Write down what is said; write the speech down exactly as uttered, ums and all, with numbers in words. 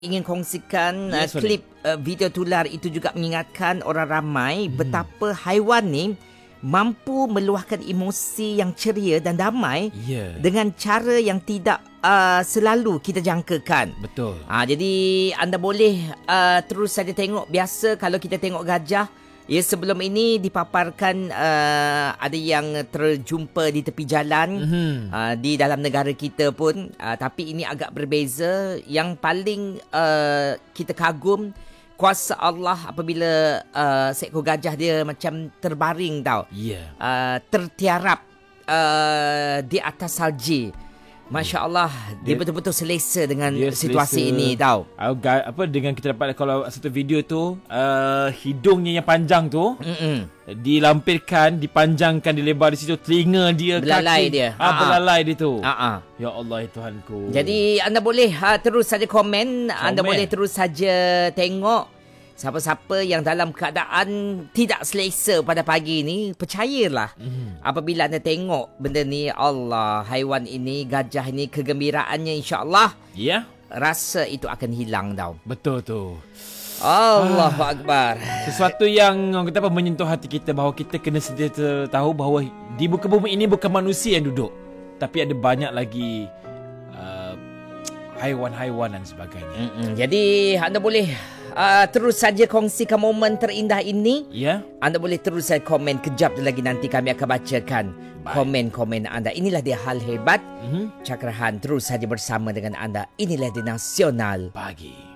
ingin kongsikan yes, uh, klip uh, video tular itu juga mengingatkan orang ramai hmm. betapa haiwan ni mampu meluahkan emosi yang ceria dan damai yeah. dengan cara yang tidak uh, selalu kita jangkakan. Betul. Ha, jadi anda boleh uh, terus saja tengok. Biasa kalau kita tengok gajah, ya sebelum ini dipaparkan uh, ada yang terjumpa di tepi jalan mm-hmm. uh, di dalam negara kita pun. Uh, tapi ini agak berbeza. Yang paling uh, kita kagum kuasa Allah apabila uh, seekor gajah dia macam terbaring tau. Yeah. Uh, tertiarap uh, di atas salji. Masya Allah, dia, dia betul-betul selesa dengan situasi selesa, ini tau. Apa dengan kita dapat kalau satu video tu uh, hidungnya yang panjang tu Mm-mm. dilampirkan, dipanjangkan, dilebar di situ, telinga dia, belalai kaki, dia. Ah, belalai dia tu. Ha-ha. Ya Allah, ya Tuhanku. Jadi anda boleh uh, terus saja komen, komen, anda boleh terus saja tengok. Siapa-siapa yang dalam keadaan tidak selesa pada pagi ni, percayalah mm. apabila anda tengok benda ni, Allah, haiwan ini, gajah ini, kegembiraannya insya-Allah, ya, yeah. rasa itu akan hilang tau. Betul tu. Allahu ah. Akbar. Sesuatu yang kita apa menyentuh hati kita, bahawa kita kena sedia tahu bahawa di muka bumi ini bukan manusia yang duduk, tapi ada banyak lagi uh, haiwan-haiwan dan sebagainya. Mm-mm. Jadi anda boleh Uh, terus saja kongsikan momen terindah ini. Ya. Yeah. Anda boleh terus saja komen. Kejap lagi nanti kami akan bacakan Bye. komen-komen anda. Inilah dia hal hebat. Mm-hmm. Cakrahan terus saja bersama dengan anda. Inilah dia Nasional Pagi.